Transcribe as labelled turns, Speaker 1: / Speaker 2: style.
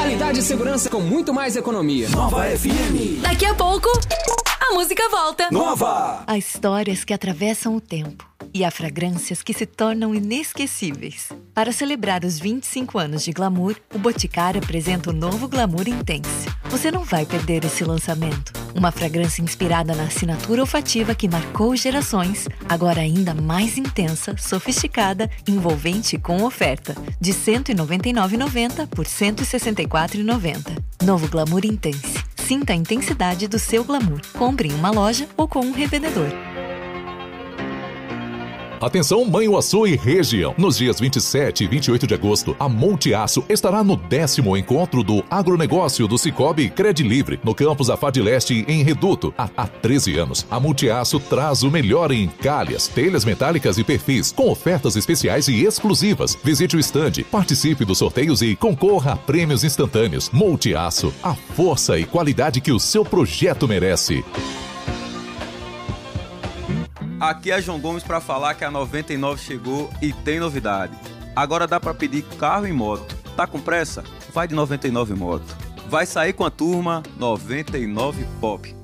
Speaker 1: Qualidade e segurança com muito mais economia.
Speaker 2: Nova FM.
Speaker 3: Daqui a pouco, a música volta.
Speaker 2: Nova.
Speaker 4: Há histórias que atravessam o tempo e há fragrâncias que se tornam inesquecíveis. Para celebrar os 25 anos de Glamour, o Boticário apresenta o novo Glamour Intense. Você não vai perder esse lançamento. Uma fragrância inspirada na assinatura olfativa que marcou gerações, agora ainda mais intensa, sofisticada, envolvente e com oferta. De R$ 199,90 por R$ 164,90. Novo Glamour Intense. Sinta a intensidade do seu glamour. Compre em uma loja ou com um revendedor.
Speaker 5: Atenção Manhuaçu e região. Nos dias 27 e 28 de agosto, a Multiaço estará no 10º encontro do agronegócio do Cicobi Cred Livre, no campus Afad Leste, em Reduto. Há 13 anos, a Multiaço traz o melhor em calhas, telhas metálicas e perfis, com ofertas especiais e exclusivas. Visite o estande, participe dos sorteios e concorra a prêmios instantâneos. Multiaço, a força e qualidade que o seu projeto merece.
Speaker 6: Aqui é João Gomes para falar que a 99 chegou e tem novidade. Agora dá para pedir carro e moto. Tá com pressa? Vai de 99 Moto. Vai sair com a turma 99 Pop.